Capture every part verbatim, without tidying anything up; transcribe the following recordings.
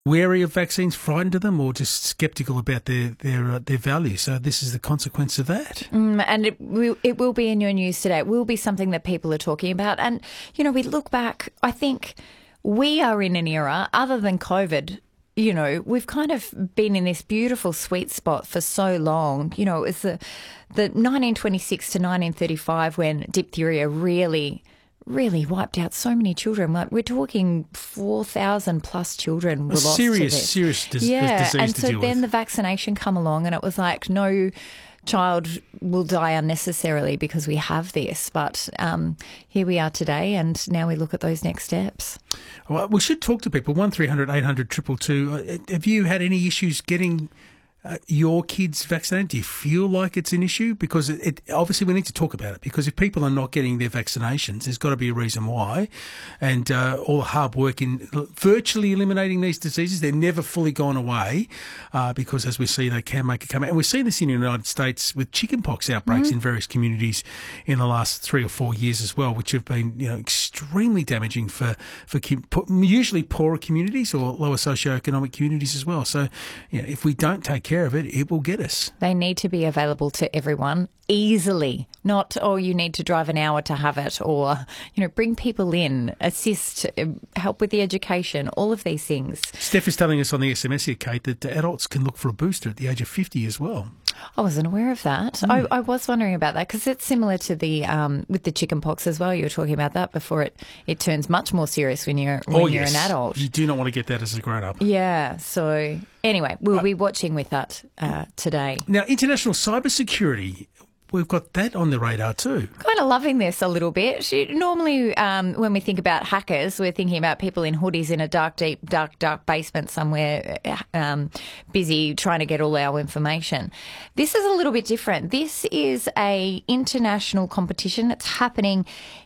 wary of vaccines, frightened of them, or just sceptical about their their uh, their value. So this is the consequence of that. Mm, and it will, it will be in your news today. It will be something that people are talking about. And, you know, we look back, I think we are in an era, other than COVID, you know, we've kind of been in this beautiful sweet spot for so long. You know, it was the, the nineteen twenty-six to nineteen thirty-five when diphtheria really... really wiped out so many children. Like, we're talking four thousand plus children were A lost serious, to this. serious dis- yeah. disease And to so deal then with. the vaccination come along and it was like, no child will die unnecessarily because we have this. But um, here we are today, and now we look at those next steps. Well, we should talk to people. one three hundred eight hundred two two two. Have you had any issues getting Uh, your kids vaccinated? Do you feel like it's an issue? Because it, it obviously we need to talk about it, because if people are not getting their vaccinations, there's got to be a reason why. And uh, all the hard work in virtually eliminating these diseases, they're never fully gone away uh, because, as we see, they can make a comeback. And we've seen this in the United States with chickenpox outbreaks mm-hmm. in various communities in the last three or four years as well, which have been, you know, extremely damaging for, for usually poorer communities or lower socioeconomic communities as well. So, you know, if we don't take care of it, it will get us. They need to be available to everyone easily, not, oh, you need to drive an hour to have it, or, you know, bring people in, assist, help with the education, all of these things. Steph is telling us on the S M S here, Kate, that adults can look for a booster at the age of fifty as well. I wasn't aware of that. Mm. I, I was wondering about that, because it's similar to the um, with the chickenpox as well. You were talking about that before. It it turns much more serious when you're when oh, you're yes. an adult. You do not want to get that as a grown up. Yeah. So anyway, we'll uh, be watching with that uh, today. Now, international cybersecurity. We've got that on the radar too. Kind of loving this a little bit. Normally, um, when we think about hackers, we're thinking about people in hoodies in a dark, deep, dark, dark basement somewhere, um, busy trying to get all our information. This is a little bit different. This is a international competition that's happening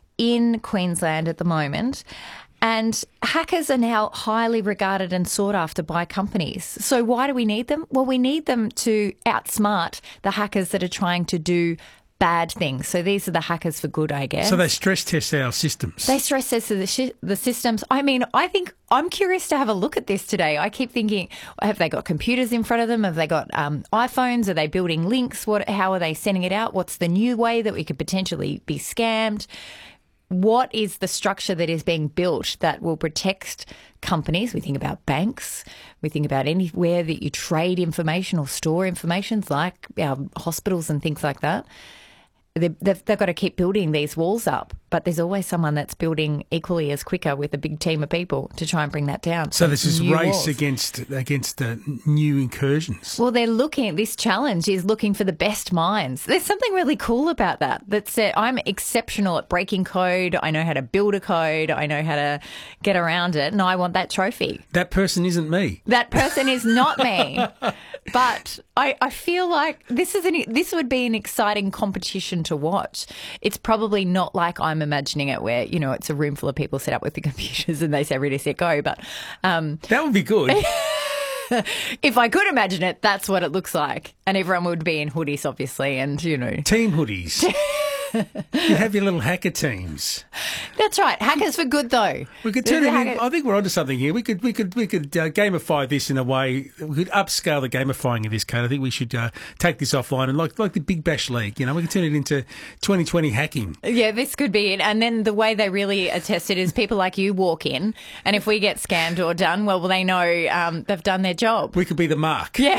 in Queensland at the moment. And hackers are now highly regarded and sought after by companies. So why do we need them? Well, we need them to outsmart the hackers that are trying to do bad things. So these are the hackers for good, I guess. So they stress test our systems. They stress test the, sh- the systems. I mean, I think I'm curious to have a look at this today. I keep thinking, have they got computers in front of them? Have they got um, iPhones? Are they building links? What? How are they sending it out? What's the new way that we could potentially be scammed? What is the structure that is being built that will protect companies? We think about banks. We think about anywhere that you trade information or store information, like our hospitals and things like that. They've, they've, they've got to keep building these walls up, but there's always someone that's building equally as quicker with a big team of people to try and bring that down. So this is race walls. against against uh, new incursions. Well, they're looking, this challenge is looking for the best minds. There's something really cool about that. That said, I'm exceptional at breaking code. I know how to build a code. I know how to get around it, and I want that trophy. That person isn't me. That person is not me. But I, I feel like this is an, this would be an exciting competition to watch. It's probably not like I'm imagining it, where, you know, it's a room full of people set up with the computers and they say ready, set, go. But um, that would be good. If I could imagine it, that's what it looks like. And everyone would be in hoodies, obviously, and, you know. Team hoodies. You have your little hacker teams. That's right. Hackers for good, though. We could turn it in, I think we're onto something here. We could we could we could uh, gamify this in a way. We could upscale the gamifying of this, Kate. I think we should uh, take this offline and like like the Big Bash League. You know, we could turn it into twenty twenty hacking. Yeah, this could be it. And then the way they really attest it is people like you walk in, and if we get scammed or done, well, they know um, they've done their job. We could be the mark. Yeah.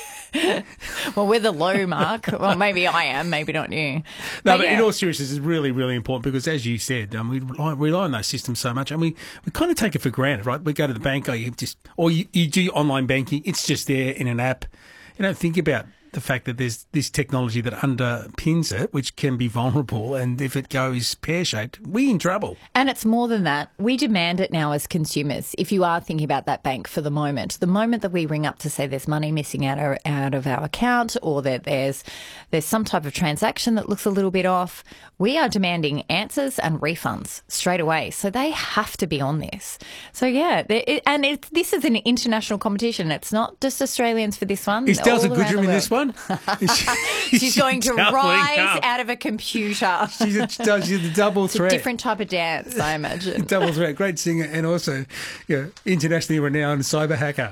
Well, we're the low mark. Well, maybe I am, maybe not you. No, but, but yeah. in all seriousness, it's really, really important because, as you said, um, we rely, rely on those systems so much, and we, we kind of take it for granted, right? We go to the bank, or you just, or you, you do online banking. It's just there in an app. You don't think about the fact that there's this technology that underpins it, which can be vulnerable, and if it goes pear-shaped, we're in trouble. And it's more than that. We demand it now as consumers. If you are thinking about that bank for the moment, the moment that we ring up to say there's money missing out, our, out of our account, or that there's there's some type of transaction that looks a little bit off, we are demanding answers and refunds straight away. So they have to be on this. So, yeah, it, and it's, this is an international competition. It's not just Australians for this one. Is Delta all around Goodrum the in world. this one? one. She's going to doubling rise up. out of a computer. She's a, does she's a double It's a threat. different type of dance, I imagine. Double threat. Great singer and also, you know, internationally renowned cyber hacker.